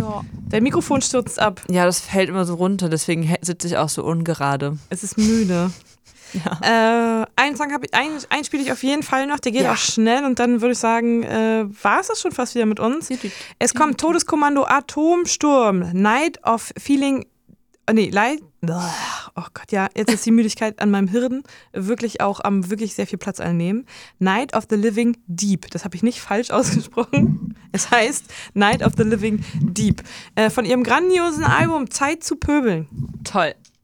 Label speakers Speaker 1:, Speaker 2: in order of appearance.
Speaker 1: Ja.
Speaker 2: Dein Mikrofon stürzt ab.
Speaker 3: Ja, das fällt immer so runter, deswegen sitze ich auch so ungerade.
Speaker 2: Es ist müde.
Speaker 3: Ja.
Speaker 2: Einen Song einen spiele ich auf jeden Fall noch, der geht
Speaker 3: Ja.
Speaker 2: auch schnell und dann würde ich sagen, war es das schon fast wieder mit uns. Es kommt Todeskommando Atomsturm, Night of Feeling, oh Gott, ja, jetzt ist die Müdigkeit an meinem Hirn wirklich auch am wirklich sehr viel Platz einnehmen. Night of the Living Deep, das habe ich nicht falsch ausgesprochen. Es heißt Night of the Living Deep. Von ihrem grandiosen Album Zeit zu pöbeln.
Speaker 3: Toll.